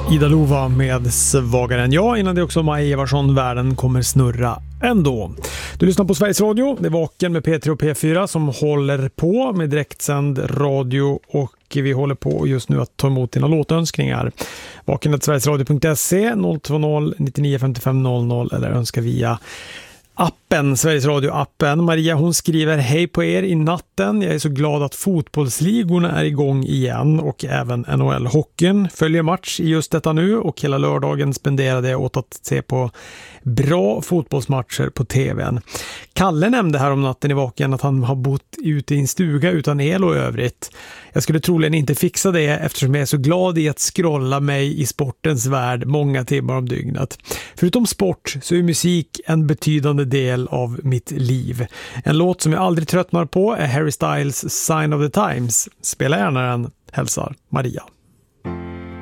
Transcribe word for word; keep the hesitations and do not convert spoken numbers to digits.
Ida Lova med Svagare än jag. Innan det också Maja Eversson, Världen kommer snurra ändå. Du lyssnar på Sveriges Radio. Det är Vaken med P tre och P fyra som håller på med direktsänd radio, och vi håller på just nu att ta emot dina låtönskningar. Vaken på sverigesradio punkt se noll två noll nittionio femtiofem noll noll eller önska via appen, Sveriges Radio-appen. Maria, hon skriver: hej på er i natten. Jag är så glad att fotbollsligorna är igång igen, och även N H L-hockeyn följer match i just detta nu, och hela lördagen spenderade jag åt att se på bra fotbollsmatcher på tvn. Kalle nämnde här om natten i Vaken att han har bott ute i en stuga utan el och övrigt. Jag skulle troligen inte fixa det eftersom jag är så glad i att scrolla mig i sportens värld många timmar om dygnet. Förutom sport så är musik en betydande del av mitt liv. En låt som jag aldrig tröttnar på är Harry Styles Sign of the Times. Spela gärna den, hälsar Maria.